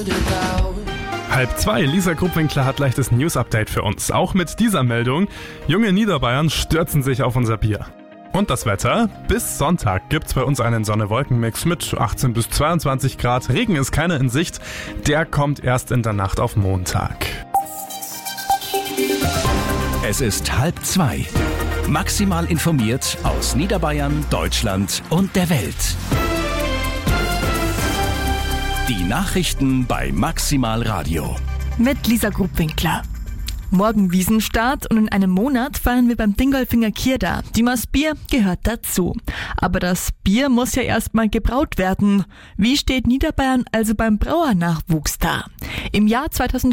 1:30, Lisa Gruppwinkler hat leichtes News-Update für uns. Auch mit dieser Meldung, junge Niederbayern stürzen sich auf unser Bier. Und das Wetter? Bis Sonntag gibt's bei uns einen Sonne-Wolken-Mix mit 18 bis 22 Grad. Regen ist keiner in Sicht, der kommt erst in der Nacht auf Montag. Es ist 1:30. Maximal informiert aus Niederbayern, Deutschland und der Welt. Die Nachrichten bei Maximal Radio. Mit Lisa Gruppwinkler. Morgen Wiesenstart und in einem Monat feiern wir beim Dingolfinger Kirda. Dimas Bier gehört dazu. Aber das Bier muss ja erstmal gebraut werden. Wie steht Niederbayern also beim Brauernachwuchs da? Im Jahr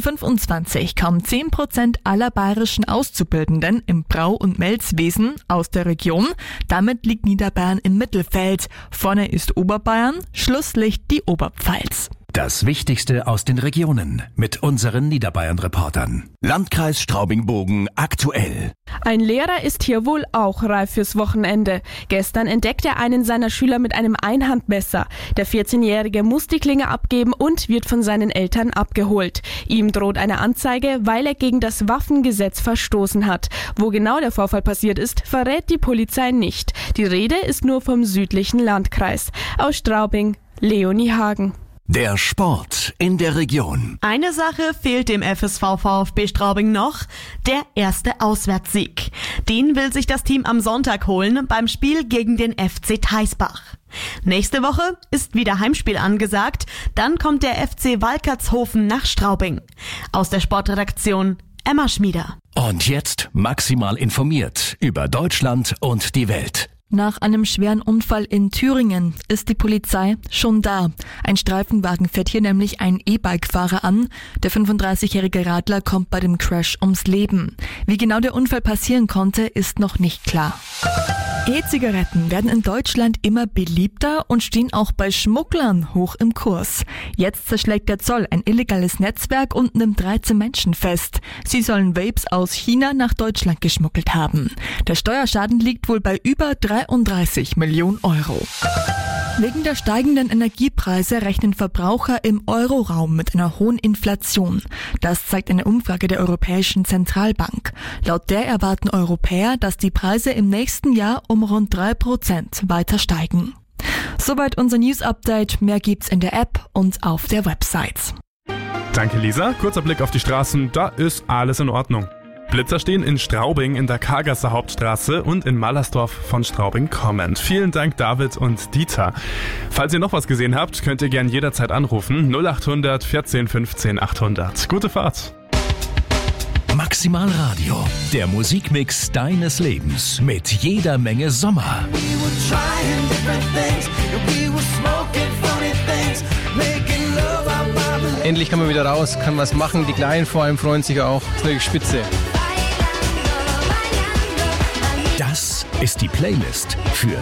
2025 kommen 10% aller bayerischen Auszubildenden im Brau- und Melzwesen aus der Region. Damit liegt Niederbayern im Mittelfeld. Vorne ist Oberbayern, Schlusslicht die Oberpfalz. Das Wichtigste aus den Regionen mit unseren Niederbayern-Reportern. Landkreis Straubing-Bogen aktuell. Ein Lehrer ist hier wohl auch reif fürs Wochenende. Gestern entdeckt er einen seiner Schüler mit einem Einhandmesser. Der 14-Jährige muss die Klinge abgeben und wird von seinen Eltern abgeholt. Ihm droht eine Anzeige, weil er gegen das Waffengesetz verstoßen hat. Wo genau der Vorfall passiert ist, verrät die Polizei nicht. Die Rede ist nur vom südlichen Landkreis. Aus Straubing, Leonie Hagen. Der Sport in der Region. Eine Sache fehlt dem FSV VfB Straubing noch, der erste Auswärtssieg. Den will sich das Team am Sonntag holen beim Spiel gegen den FC Theisbach. Nächste Woche ist wieder Heimspiel angesagt, dann kommt der FC Walkertshofen nach Straubing. Aus der Sportredaktion Emma Schmieder. Und jetzt maximal informiert über Deutschland und die Welt. Nach einem schweren Unfall in Thüringen ist die Polizei schon da. Ein Streifenwagen fährt hier nämlich einen E-Bike-Fahrer an. Der 35-jährige Radler kommt bei dem Crash ums Leben. Wie genau der Unfall passieren konnte, ist noch nicht klar. E-Zigaretten werden in Deutschland immer beliebter und stehen auch bei Schmugglern hoch im Kurs. Jetzt zerschlägt der Zoll ein illegales Netzwerk und nimmt 13 Menschen fest. Sie sollen Vapes aus China nach Deutschland geschmuggelt haben. Der Steuerschaden liegt wohl bei über 33 Millionen Euro. Wegen der steigenden Energiepreise rechnen Verbraucher im Euroraum mit einer hohen Inflation. Das zeigt eine Umfrage der Europäischen Zentralbank. Laut der erwarten Europäer, dass die Preise im nächsten Jahr um rund 3% weiter steigen. Soweit unser News-Update. Mehr gibt's in der App und auf der Website. Danke Lisa. Kurzer Blick auf die Straßen, da ist alles in Ordnung. Blitzer stehen in Straubing in der Kargasser Hauptstraße und in Mallersdorf von Straubing kommend. Vielen Dank David und Dieter. Falls ihr noch was gesehen habt, könnt ihr gern jederzeit anrufen. 0800 14 15 800. Gute Fahrt. Maximal Radio, der Musikmix deines Lebens mit jeder Menge Sommer. Endlich kann man wieder raus, kann was machen. Die Kleinen vor allem freuen sich auch. Das ist wirklich spitze. Das ist die Playlist für